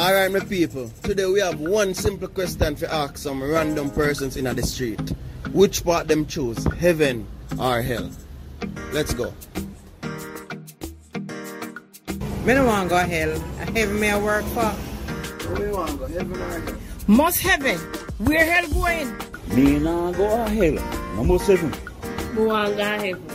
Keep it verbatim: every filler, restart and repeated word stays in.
Alright, my people. Today we have one simple question to ask some random persons in the street. Which part them choose, heaven or hell? Let's go. Me don't want to go hell. Heaven may I work for. Where you want to go, heaven or hell? Must heaven. Where hell going? Me nah go to hell. I must heaven. Me want to go heaven.